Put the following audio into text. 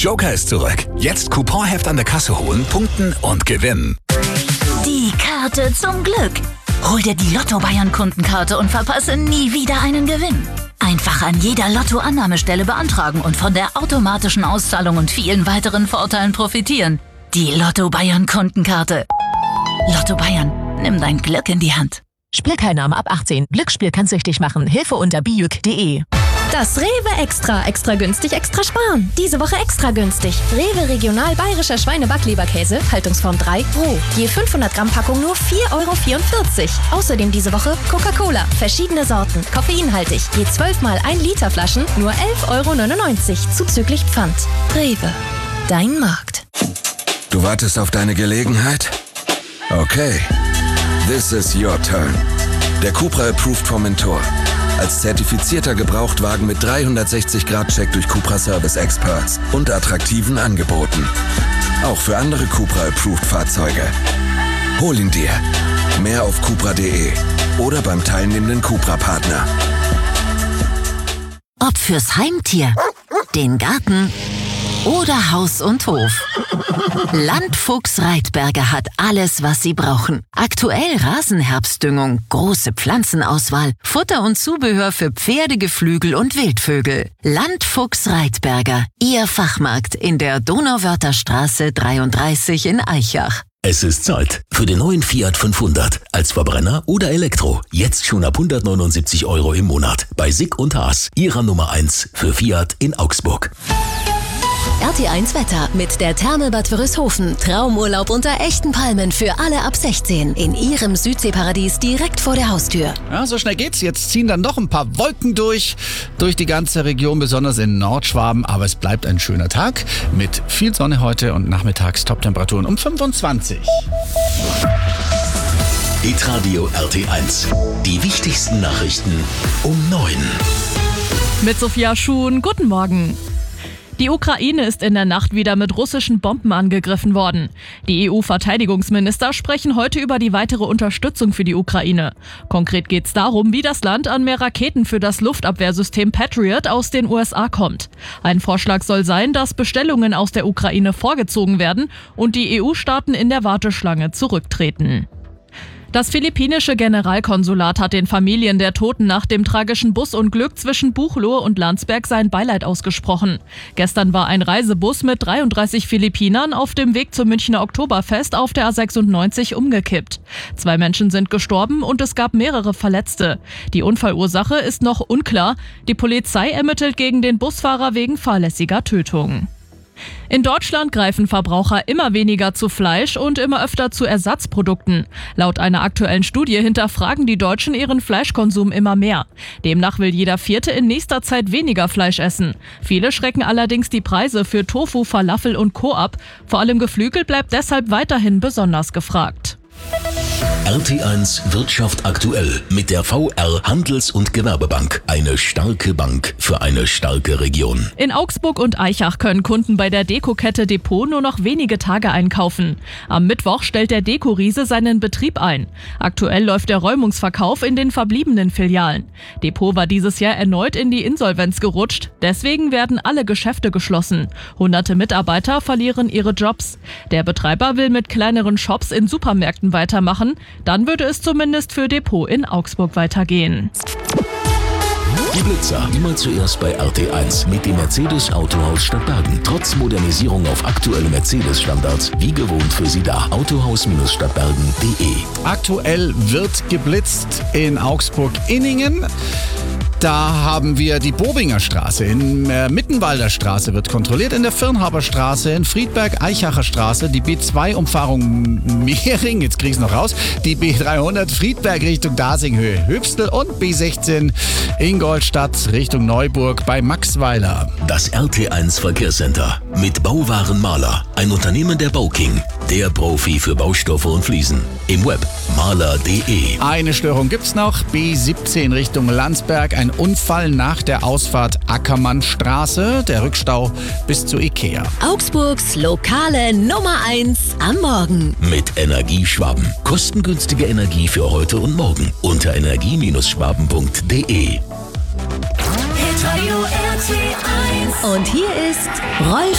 Joker ist zurück. Jetzt Couponheft an der Kasse holen, punkten und gewinnen. Die Karte zum Glück. Hol dir die Lotto-Bayern-Kundenkarte und verpasse nie wieder einen Gewinn. Einfach an jeder Lotto-Annahmestelle beantragen und von der automatischen Auszahlung und vielen weiteren Vorteilen profitieren. Die Lotto-Bayern-Kundenkarte. Lotto Bayern, nimm dein Glück in die Hand. Spielteilnahme ab 18. Glücksspiel kann süchtig machen. Hilfe unter bijuk.de. Das Rewe Extra. Extra günstig, extra sparen. Diese Woche extra günstig. Rewe Regional Bayerischer Schweine-Backleberkäse, Haltungsform 3, roh. Je 500 Gramm Packung nur 4,44 €. Außerdem diese Woche Coca-Cola. Verschiedene Sorten, koffeinhaltig. Je 12 mal 1 Liter Flaschen nur 11,99 € zuzüglich Pfand. Rewe. Dein Markt. Du wartest auf deine Gelegenheit? Okay. This is your turn. Der Cupra Approved Formentor. Als zertifizierter Gebrauchtwagen mit 360-Grad-Check durch Cupra Service Experts und attraktiven Angeboten. Auch für andere Cupra Approved Fahrzeuge. Hol ihn dir. Mehr auf cupra.de oder beim teilnehmenden Cupra-Partner. Ob fürs Heimtier, den Garten oder Haus und Hof. Landfuchs Reitberger hat alles, was Sie brauchen. Aktuell Rasenherbstdüngung, große Pflanzenauswahl, Futter und Zubehör für Pferde, Geflügel und Wildvögel. Landfuchs Reitberger, Ihr Fachmarkt in der Donauwörther Straße 33 in Aichach. Es ist Zeit für den neuen Fiat 500. Als Verbrenner oder Elektro. Jetzt schon ab 179 € im Monat. Bei Sick und Haas, Ihrer Nummer 1 für Fiat in Augsburg. RT1 Wetter mit der Therme Bad Wörishofen. Traumurlaub unter echten Palmen für alle ab 16. In Ihrem Südseeparadies direkt vor der Haustür. Ja, so schnell geht's. Jetzt ziehen dann noch ein paar Wolken durch die ganze Region, besonders in Nordschwaben. Aber es bleibt ein schöner Tag mit viel Sonne heute und nachmittags Toptemperaturen um 25. Hitradio RT1. Die wichtigsten Nachrichten um 9. Mit Sophia Schuhn, guten Morgen. Die Ukraine ist in der Nacht wieder mit russischen Bomben angegriffen worden. Die EU-Verteidigungsminister sprechen heute über die weitere Unterstützung für die Ukraine. Konkret geht es darum, wie das Land an mehr Raketen für das Luftabwehrsystem Patriot aus den USA kommt. Ein Vorschlag soll sein, dass Bestellungen aus der Ukraine vorgezogen werden und die EU-Staaten in der Warteschlange zurücktreten. Das philippinische Generalkonsulat hat den Familien der Toten nach dem tragischen Busunglück zwischen Buchloe und Landsberg sein Beileid ausgesprochen. Gestern war ein Reisebus mit 33 Philippinern auf dem Weg zum Münchner Oktoberfest auf der A96 umgekippt. 2 Menschen sind gestorben und es gab mehrere Verletzte. Die Unfallursache ist noch unklar. Die Polizei ermittelt gegen den Busfahrer wegen fahrlässiger Tötung. In Deutschland greifen Verbraucher immer weniger zu Fleisch und immer öfter zu Ersatzprodukten. Laut einer aktuellen Studie hinterfragen die Deutschen ihren Fleischkonsum immer mehr. Demnach will jeder Vierte in nächster Zeit weniger Fleisch essen. Viele schrecken allerdings die Preise für Tofu, Falafel und Co. ab. Vor allem Geflügel bleibt deshalb weiterhin besonders gefragt. RT1 Wirtschaft aktuell mit der VR Handels- und Gewerbebank. Eine starke Bank für eine starke Region. In Augsburg und Aichach können Kunden bei der Dekokette Depot nur noch wenige Tage einkaufen. Am Mittwoch stellt der Dekoriese seinen Betrieb ein. Aktuell läuft der Räumungsverkauf in den verbliebenen Filialen. Depot war dieses Jahr erneut in die Insolvenz gerutscht. Deswegen werden alle Geschäfte geschlossen. Hunderte Mitarbeiter verlieren ihre Jobs. Der Betreiber will mit kleineren Shops in Supermärkten weitermachen. Dann würde es zumindest für Depot in Augsburg weitergehen. Die Blitzer immer zuerst bei RT1 mit dem Mercedes Autohaus Stadtbergen. Trotz Modernisierung auf aktuelle Mercedes-Standards, wie gewohnt für Sie da. Autohaus-Stadtbergen.de. Aktuell wird geblitzt in Augsburg-Inningen. Da haben wir die Bobinger Straße, in Mittenwalder Straße wird kontrolliert, in der Firnhaber Straße, in Friedberg-Eichacher Straße, die B2-Umfahrung Mehring, jetzt krieg ich's noch raus, die B300 Friedberg Richtung Dasinghöhe, Hübstel und B16 Ingolstadt Richtung Neuburg bei Maxweiler. Das RT1 Verkehrscenter mit Bauwaren Maler, ein Unternehmen der Bauking, der Profi für Baustoffe und Fliesen. Im Web maler.de. Eine Störung gibt's noch, B17 Richtung Landsberg, ein Unfall nach der Ausfahrt Ackermannstraße, der Rückstau bis zu Ikea. Augsburgs lokale Nummer 1 am Morgen. Mit Energieschwaben. Kostengünstige Energie für heute und morgen. Unter energie-schwaben.de. Und hier ist Rolf